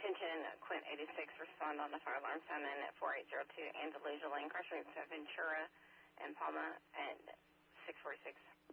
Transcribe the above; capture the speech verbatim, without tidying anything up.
Attention, Quint eighty-six, respond on the fire alarm sound in at four eight zero two Andalusia Lane, cross streets of Ventura and Palma at six forty-six.